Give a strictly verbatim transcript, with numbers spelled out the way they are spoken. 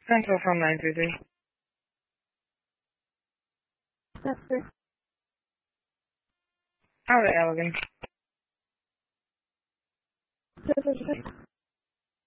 Central from nine three three. Chester. Out of Elgin. Chester.